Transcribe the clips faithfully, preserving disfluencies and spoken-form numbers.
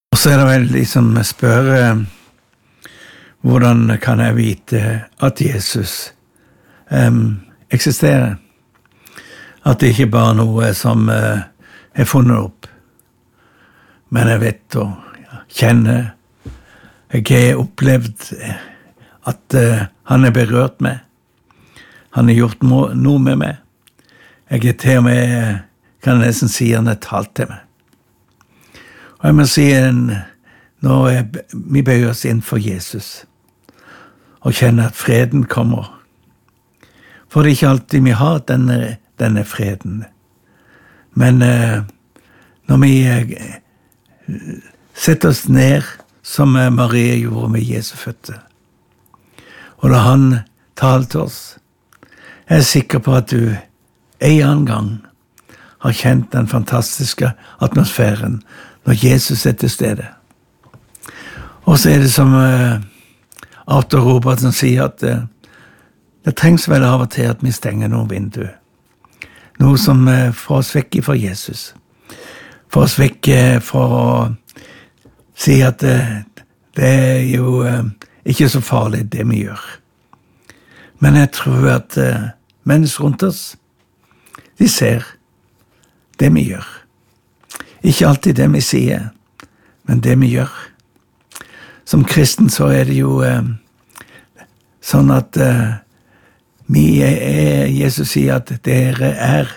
Og så er det vel de som spør eh, hvordan kan jeg vite at Jesus eh, eksisterer? At det ikke bare er noe som eh, er funnet opp. Men jeg vet og kjenner, jeg har opplevd at uh, han er berørt meg. Han har gjort må, noe med meg. Jeg er til og med, kan jeg nesten si, han har talt til meg. Og jeg må si, en, når jeg, vi bøyer oss inn for Jesus, og kjenner at freden kommer, for det er ikke alltid vi har denne, denne freden. Men uh, når vi uh, setter oss ned, som Maria gjorde med Jesu føtter, og da han talte til oss, jeg er sikker på at du en annen gang har kjent den fantastiske atmosfæren når Jesus er til stede. Og så er det som uh, Arthur Robertson sier at uh, det trengs vel av og til at vi stenger noen vinduer. Noe som uh, får oss vekk fra Jesus. Får oss vekk uh, for å si at uh, det er jo uh, ikke så farlig det vi gjør. Men jeg tror at uh, mennesker rundt oss, de ser det vi gjør. Ikke alltid det vi sier, men det vi gjør. Som kristen så er det jo uh, sånn at uh, vi er, Jesus sier at dere er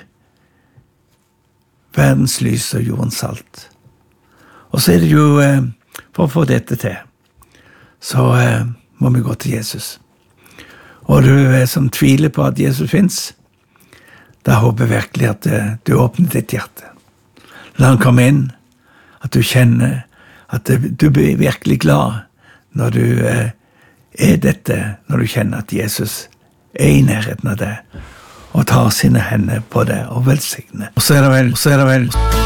verdens lys og jordens salt. Og så er det jo, uh, for å få dette til, så uh, må vi gå til Jesus. Og du uh, som tviler på at Jesus finnes, da håper jeg virkelig at uh, du åpner ditt hjerte. La han komme inn, at du kjenner at uh, du blir virkelig glad når du uh, er dette, når du kjenner at Jesus er i nærheten av deg, og tar sine hender på deg og velsigner. Og så er det vel, så er det vel